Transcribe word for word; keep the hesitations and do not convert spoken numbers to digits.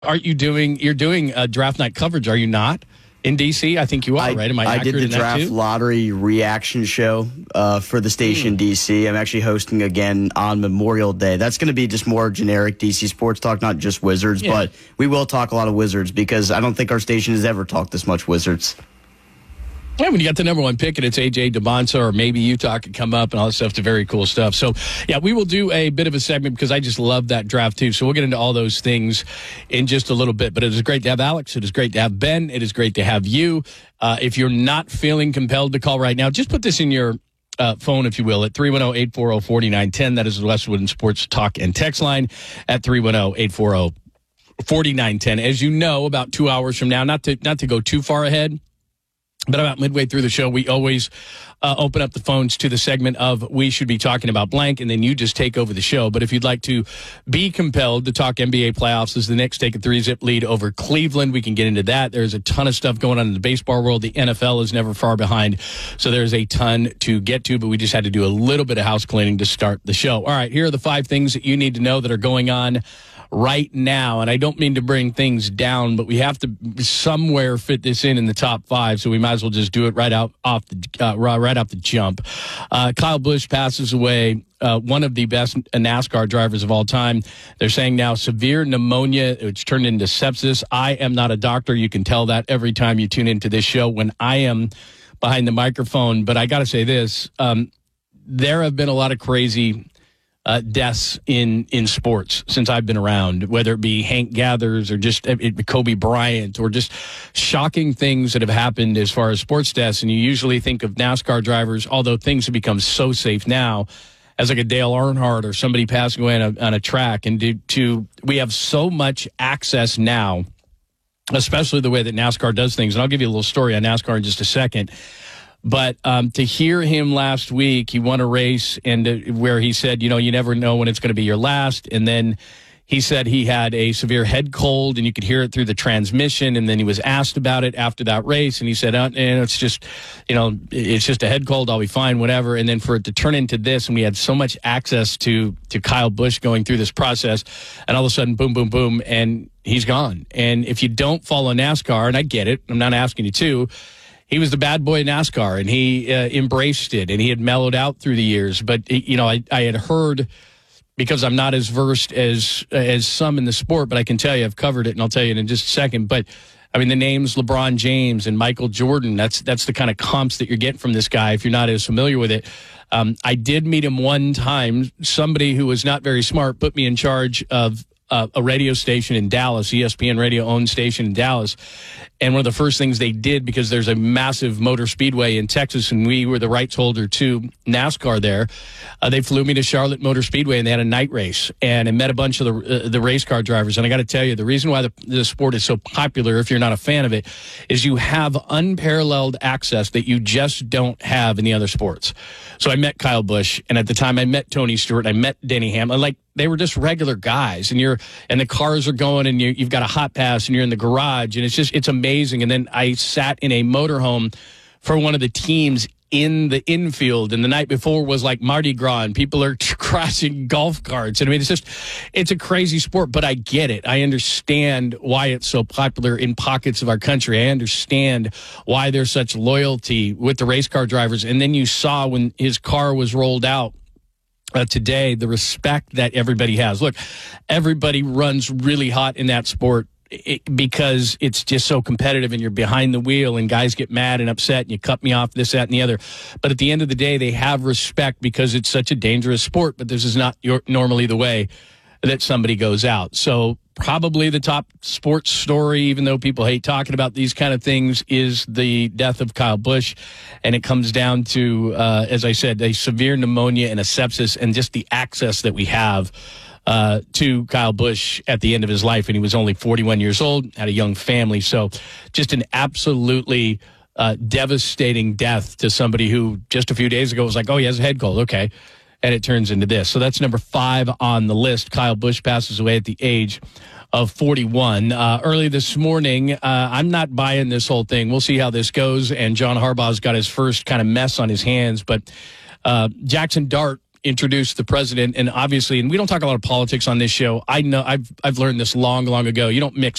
Aren't you doing, you're doing a draft night coverage, are you not? In D C? I think you are, I, right? Am I, I accurate did the in that draft too? lottery reaction show uh, for the station mm. D C. I'm actually hosting again on Memorial Day. That's going to be just more generic D C sports talk, not just Wizards, yeah. but we will talk a lot of Wizards because I don't think our station has ever talked this much Wizards. Yeah, when you got the number one pick and it's A J DeBonsa or maybe Utah could come up and all that stuff, it's very cool stuff. So, yeah, we will do a bit of a segment because I just love that draft too. So we'll get into all those things in just a little bit. But it is great to have Alex. It is great to have Ben. It is great to have you. Uh, if you're not feeling compelled to call right now, just put this in your uh, phone, if you will, at three one zero, eight four zero, four nine one zero. That is the Westwood and Sports Talk and Text line at three one zero, eight four zero, four nine one zero. As you know, about two hours from now, not to not to go too far ahead, but about midway through the show, we always uh, open up the phones to the segment of We Should Be Talking About Blank, and then you just take over the show. But if you'd like to be compelled to talk N B A playoffs as the Knicks take a three-zip lead over Cleveland, we can get into that. There's a ton of stuff going on in the baseball world. The N F L is never far behind, so there's a ton to get to, but we just had to do a little bit of house cleaning to start the show. All right, here are the five things that you need to know that are going on right now, and I don't mean to bring things down, but we have to somewhere fit this in in the top five, so we might as well just do it right out off the uh, right off the jump. Uh, Kyle Busch passes away, uh, one of the best NASCAR drivers of all time. They're saying now severe pneumonia, which turned into sepsis. I am not a doctor. You can tell that every time you tune into this show when I am behind the microphone, but I got to say this. Um, there have been a lot of crazy Uh, deaths in, in sports since I've been around, whether it be Hank Gathers or just uh, Kobe Bryant or just shocking things that have happened as far as sports deaths. And you usually think of NASCAR drivers, although things have become so safe now, as like a Dale Earnhardt or somebody passing away on a, on a track. And to, to we have so much access now, especially the way that NASCAR does things. And I'll give you a little story on NASCAR in just a second. But um, to hear him last week, he won a race and uh, where he said, you know, you never know when it's going to be your last. And then he said he had a severe head cold and you could hear it through the transmission. And then he was asked about it after that race. And he said, uh, and it's just, you know, it's just a head cold. I'll be fine, whatever. And then for it to turn into this, and we had so much access to, to Kyle Busch going through this process, and all of a sudden, boom, boom, boom, and he's gone. And if you don't follow NASCAR, and I get it, I'm not asking you to, he was the bad boy in NASCAR, and he uh, embraced it, and he had mellowed out through the years. But, you know, I, I had heard, because I'm not as versed as as some in the sport, but I can tell you I've covered it, and I'll tell you in just a second. But, I mean, the names LeBron James and Michael Jordan, that's that's the kind of comps that you're getting from this guy if you're not as familiar with it. Um, I did meet him one time. Somebody who was not very smart put me in charge of Uh, a radio station in Dallas, E S P N radio-owned station in Dallas. And one of the first things they did, because there's a massive motor speedway in Texas, and we were the rights holder to NASCAR there, uh, they flew me to Charlotte Motor Speedway, and they had a night race. And I met a bunch of the uh, the race car drivers. And I got to tell you, the reason why the, the sport is so popular, if you're not a fan of it, is you have unparalleled access that you just don't have in the other sports. So I met Kyle Busch, and at the time I met Tony Stewart, I met Denny Hamlin. Like, they were just regular guys, and you're and the cars are going, and you, you've got a hot pass, and you're in the garage, and it's just it's amazing. And then I sat in a motorhome for one of the teams in the infield, and the night before was like Mardi Gras, and people are crashing golf carts. And I mean, it's just it's a crazy sport, but I get it. I understand why it's so popular in pockets of our country. I understand why there's such loyalty with the race car drivers. And then you saw when his car was rolled out Uh, today, the respect that everybody has. Look, everybody runs really hot in that sport it, because it's just so competitive, and you're behind the wheel, and guys get mad and upset, and you cut me off, this, that, and the other. But at the end of the day, they have respect because it's such a dangerous sport, but this is not your, normally the way that somebody goes out. So probably the top sports story, even though people hate talking about these kind of things, is the death of Kyle Busch. And it comes down to, uh, as I said, a severe pneumonia and a sepsis, and just the access that we have uh, to Kyle Busch at the end of his life. And he was only forty-one years old, had a young family. So just an absolutely uh, devastating death to somebody who just a few days ago was like, oh, he has a head cold. Okay. And it turns into this. So that's number five on the list. Kyle Busch passes away at the age of forty-one. Uh, early this morning, uh, I'm not buying this whole thing. We'll see how this goes. And John Harbaugh's got his first kind of mess on his hands. But uh, Jackson Dart introduced the president, and obviously, and we don't talk a lot of politics on this show. I know I've I've learned this long, long ago. You don't mix